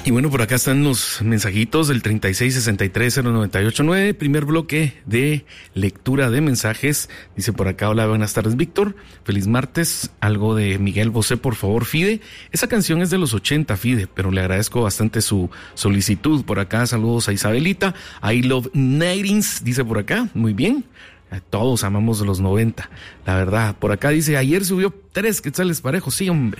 Y bueno, por acá están los mensajitos del 36630989, primer bloque de lectura de mensajes. Dice por acá: hola, buenas tardes, Víctor, feliz martes, algo de Miguel Bosé, por favor, Fide. Esa canción es de los 80, Fide, pero le agradezco bastante su solicitud. Por acá, saludos a Isabelita. I love 90s, dice por acá, muy bien. Todos amamos los 90, la verdad. Por acá dice: ayer subió 3 quetzales parejos. Sí, hombre,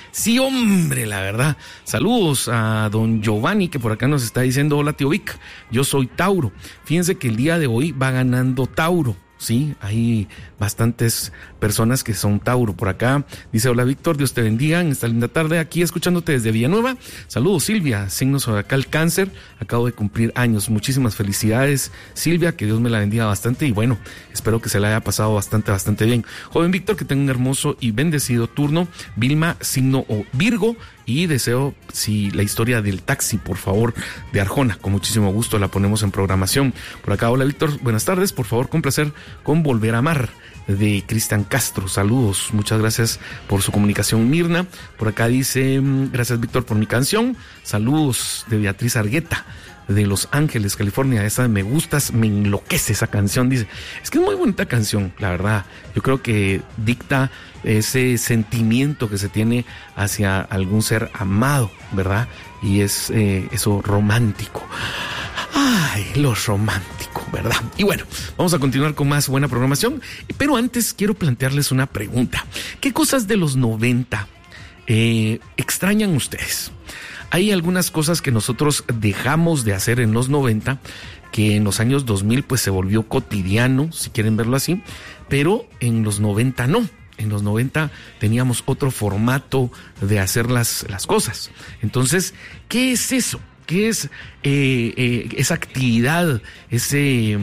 la verdad. Saludos a don Giovanni, que por acá nos está diciendo: hola, tío Vic, yo soy Tauro. Fíjense que el día de hoy va ganando Tauro. Sí, hay bastantes personas que son Tauro. Por acá dice: hola, Víctor, Dios te bendiga en esta linda tarde, aquí escuchándote desde Villanueva. Saludos, Silvia, signo zodiacal Cáncer, acabo de cumplir años. Muchísimas felicidades, Silvia, que Dios me la bendiga bastante y bueno, espero que se la haya pasado bastante bien. Joven Víctor, que tenga un hermoso y bendecido turno. Vilma, signo Virgo, y deseo, si la historia del taxi, por favor, de Arjona, con muchísimo gusto la ponemos en programación. Por acá: hola, Víctor, buenas tardes, por favor, complacer con Volver a Amar, de Cristian Castro. Saludos, muchas gracias por su comunicación, Mirna. Por acá dice: gracias, Víctor, por mi canción. Saludos de Beatriz Argueta, de Los Ángeles, California. Esa de Me Gustas, me enloquece esa canción, dice. Es que es muy bonita canción, la verdad. Yo creo que dicta ese sentimiento que se tiene hacia algún ser amado, ¿verdad? Y es eso romántico. Ay, lo romántico, ¿verdad? Y bueno, vamos a continuar con más buena programación, pero antes quiero plantearles una pregunta. ¿Qué cosas de los 90 extrañan ustedes? Hay algunas cosas que nosotros dejamos de hacer en los 90, que en los años 2000 pues se volvió cotidiano, si quieren verlo así, pero en los 90 no. En los 90 teníamos otro formato de hacer las cosas. Entonces, ¿qué es eso? ¿Qué es esa actividad, ese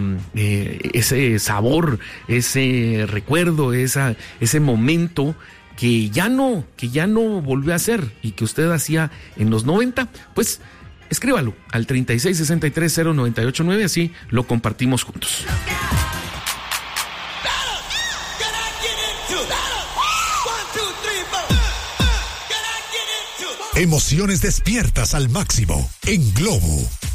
sabor, ese recuerdo, ese momento que ya no volvió a hacer y que usted hacía en los 90? Pues escríbalo al 36630989, así lo compartimos juntos. Emociones despiertas al máximo en Globo